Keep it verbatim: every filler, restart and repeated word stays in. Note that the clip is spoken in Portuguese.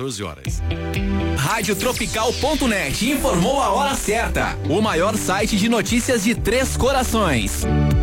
quatorze horas. Rádio Tropical ponto net informou a hora certa. O maior site de notícias de Três Corações.